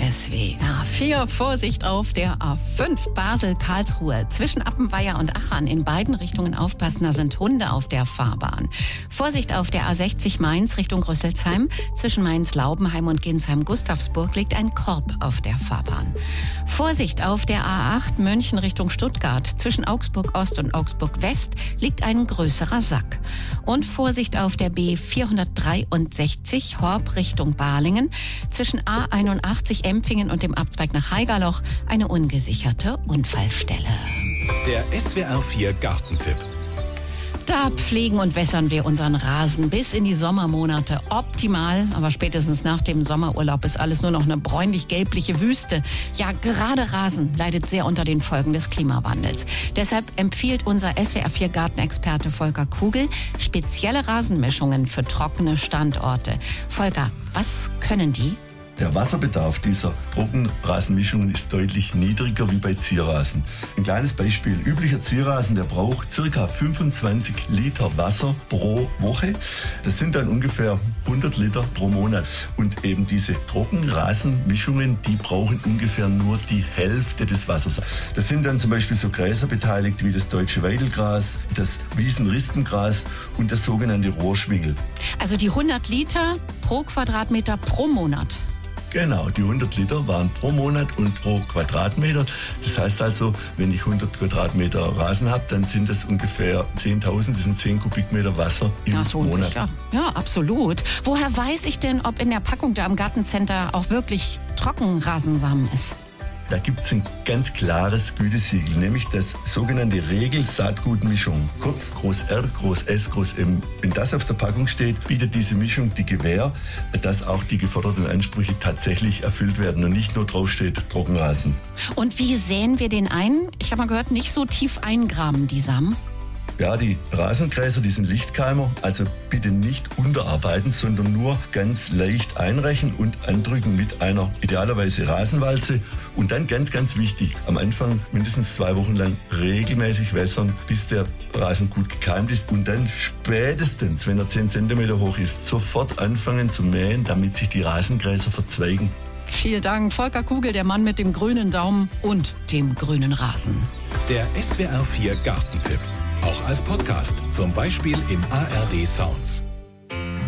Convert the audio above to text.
SWR 4. Vorsicht auf der A5 Basel-Karlsruhe. Zwischen Appenweier und Achern in beiden Richtungen aufpassen, da sind Hunde auf der Fahrbahn. Vorsicht auf der A60 Mainz Richtung Rüsselsheim. Zwischen Mainz-Laubenheim und Ginsheim-Gustavsburg liegt ein Korb auf der Fahrbahn. Vorsicht auf der A8 München Richtung Stuttgart. Zwischen Augsburg-Ost und Augsburg-West liegt ein größerer Sack. Und Vorsicht auf der B463 Horb Richtung Balingen. Zwischen A81 Empfingen und dem Abzweig nach Haigerloch eine ungesicherte Unfallstelle. Der SWR 4 Gartentipp. Da pflegen und wässern wir unseren Rasen bis in die Sommermonate optimal. Aber spätestens nach dem Sommerurlaub ist alles nur noch eine bräunlich-gelbliche Wüste. Ja, gerade Rasen leidet sehr unter den Folgen des Klimawandels. Deshalb empfiehlt unser SWR 4 Gartenexperte Volker Kugel spezielle Rasenmischungen für trockene Standorte. Volker, was können die? Der Wasserbedarf dieser Trockenrasenmischungen ist deutlich niedriger wie bei Zierrasen. Ein kleines Beispiel. Üblicher Zierrasen, der braucht ca. 25 Liter Wasser pro Woche. Das sind dann ungefähr 100 Liter pro Monat. Und eben diese Trockenrasenmischungen, die brauchen ungefähr nur die Hälfte des Wassers. Das sind dann zum Beispiel so Gräser beteiligt wie das deutsche Weidelgras, das Wiesen-Rispengras und das sogenannte Rohrschwingel. Also die 100 Liter pro Quadratmeter pro Monat. Genau, die 100 Liter waren pro Monat und pro Quadratmeter. Das heißt also, wenn ich 100 Quadratmeter Rasen habe, dann sind das ungefähr 10.000, das sind 10 Kubikmeter Wasser im Monat. Ja, absolut. Woher weiß ich denn, ob in der Packung da im Gartencenter auch wirklich Trockenrasensamen ist? Da gibt es ein ganz klares Gütesiegel, nämlich das sogenannte Regel-Saatgutmischung. Kurz Groß R, Groß S, Groß M. Wenn das auf der Packung steht, bietet diese Mischung die Gewähr, dass auch die geforderten Ansprüche tatsächlich erfüllt werden und nicht nur draufsteht Trockenrasen. Und wie säen wir den ein? Ich habe mal gehört, nicht so tief eingraben, die Samen. Ja, die Rasengräser, die sind Lichtkeimer, also bitte nicht unterarbeiten, sondern nur ganz leicht einreichen und andrücken mit einer idealerweise Rasenwalze. Und dann ganz, ganz wichtig, am Anfang mindestens 2 Wochen lang regelmäßig wässern, bis der Rasen gut gekeimt ist. Und dann spätestens, wenn er 10 cm hoch ist, sofort anfangen zu mähen, damit sich die Rasengräser verzweigen. Vielen Dank, Volker Kugel, der Mann mit dem grünen Daumen und dem grünen Rasen. Der SWR 4 Gartentipp. Auch als Podcast, zum Beispiel im ARD Sounds.